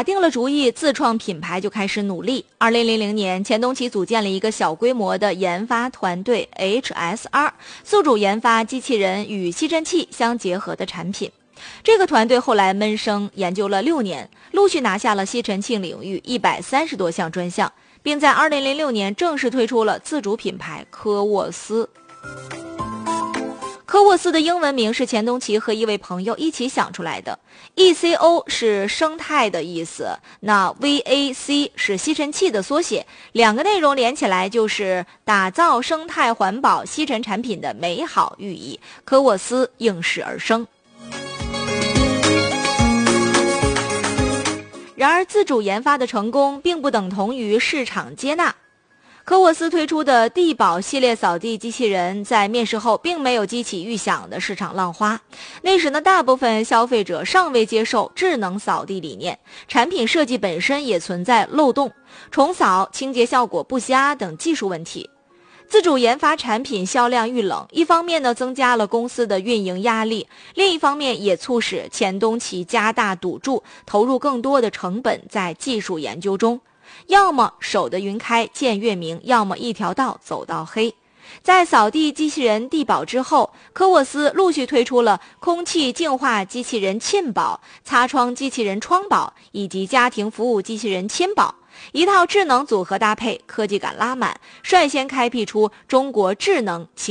打定了主意自创品牌，就开始努力。2000年，钱东奇组建了一个小规模的研发团队 HSR， 宿主研发机器人与吸尘器相结合的产品。这个团队后来闷声研究了6年，陆续拿下了吸尘器领域130多项专项，并在2006年正式推出了自主品牌科沃斯。科沃斯的英文名是钱东奇和一位朋友一起想出来的。ECO 是生态的意思，那 VAC 是吸尘器的缩写，两个内容连起来就是打造生态环保吸尘产品的美好寓意。科沃斯应势而生。然而，自主研发的成功并不等同于市场接纳。科沃斯推出的地宝系列扫地机器人在面世后并没有激起预想的市场浪花。那时呢，大部分消费者尚未接受智能扫地理念，产品设计本身也存在漏洞、重扫、清洁效果不佳等技术问题。自主研发产品销量遇冷，一方面呢增加了公司的运营压力，另一方面也促使钱东奇加大赌注，投入更多的成本在技术研究中。要么守得云开见月明，要么一条道走到黑。在扫地机器人地宝之后，科沃斯陆续推出了空气净化机器人沁宝、擦窗机器人窗宝以及家庭服务机器人千宝，一套智能组合搭配，科技感拉满，率先开辟出中国智能